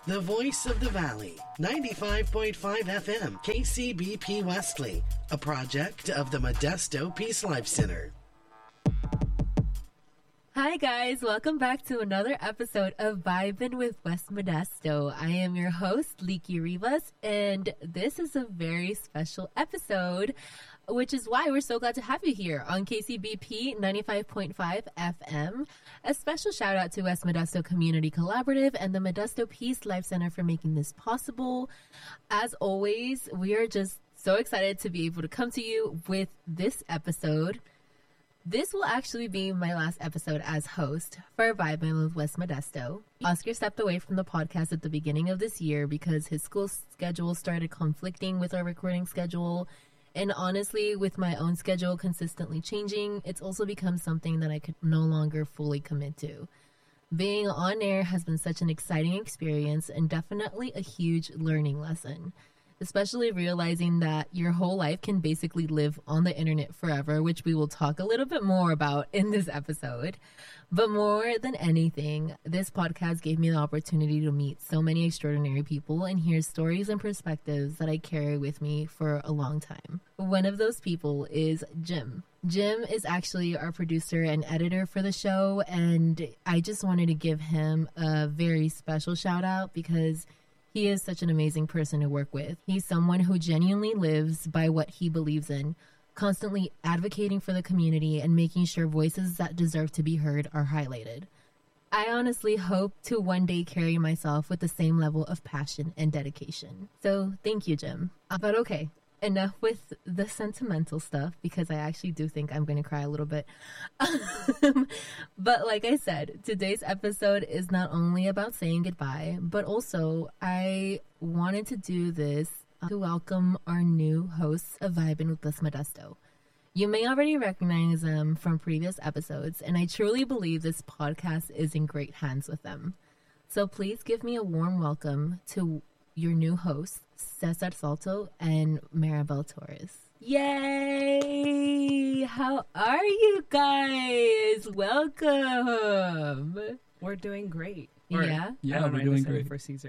The voice of the valley, 95.5 FM, KCBP Wesley, a project of the Modesto Peace Life Center. Hi guys, welcome back to another episode of Vibin' with West Modesto. I am your host, Leaky Rivas, and this is a very special episode, which is why we're so glad to have you here on KCBP 95.5 FM. A special shout out to West Modesto Community Collaborative and the Modesto Peace Life Center for making this possible. As always, we are just so excited to be able to come to you with this episode. This will actually be my last episode as host for Vibin' with West Modesto. Oscar stepped away from the podcast at the beginning of this year because his school schedule started conflicting with our recording schedule. And honestly, with my own schedule consistently changing, it's also become something that I could no longer fully commit to. Being on air has been such an exciting experience and definitely a huge learning lesson, especially realizing that your whole life can basically live on the internet forever, which we will talk a little bit more about in this episode. But more than anything, this podcast gave me the opportunity to meet so many extraordinary people and hear stories and perspectives that I carry with me for a long time. One of those people is Jim. Jim is actually our producer and editor for the show, and I just wanted to give him a very special shout out because he is such an amazing person to work with. He's someone who genuinely lives by what he believes in, constantly advocating for the community and making sure voices that deserve to be heard are highlighted. I honestly hope to one day carry myself with the same level of passion and dedication. So thank you, Jim. But okay, enough with the sentimental stuff because I actually do think I'm going to cry a little bit. But like I said, today's episode is not only about saying goodbye, but also I wanted to do this to welcome our new hosts of Vibin' with West Modesto. You may already recognize them from previous episodes, and I truly believe this podcast is in great hands with them. So please give me a warm welcome to your new hosts, Cesar Salto and Maribel Torres. Yay! How are you guys? Welcome. We're doing great. Yeah, we're doing great. For Caesar.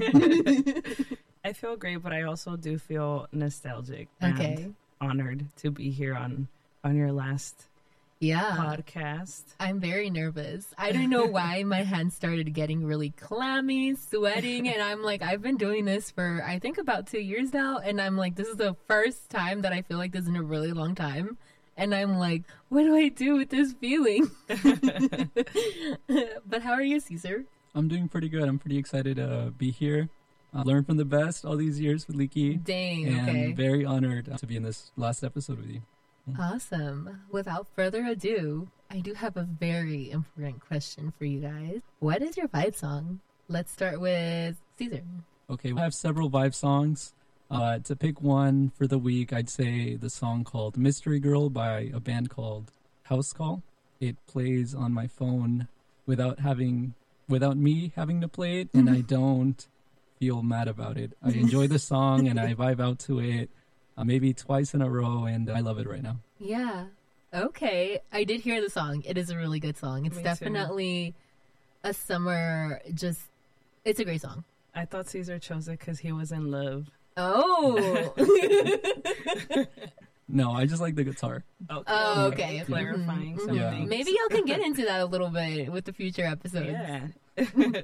I feel great, but I also do feel nostalgic. Okay. And honored to be here on your last podcast. I'm very nervous. I don't know why my hands started getting really clammy, sweating, and I'm like, I've been doing this for I think about 2 years now, and I'm like, this is the first time that I feel like this in a really long time. And I'm like, what do I do with this feeling? But how are you, Caesar? I'm doing pretty good. I'm pretty excited to be here. Learn from the best all these years with Leaky. Dang, and okay. Very honored to be in this last episode with you. Awesome. Without further ado, I do have a very important question for you guys. What is your vibe song? Let's start with Caesar. Okay, I have several vibe songs. To pick one for the week, I'd say the song called Mystery Girl by a band called House Call. It plays on my phone without me having to play it, and I don't feel mad about it. I enjoy the song and I vibe out to it maybe twice in a row, and I love it right now. Yeah. Okay. I did hear the song. It is a really good song. It's definitely a summer, it's a great song. I thought Caesar chose it because he was in love. Oh. No, I just like the guitar. Okay. Oh, okay. Clarifying something. Yeah. Maybe y'all can get into that a little bit with the future episodes. Yeah.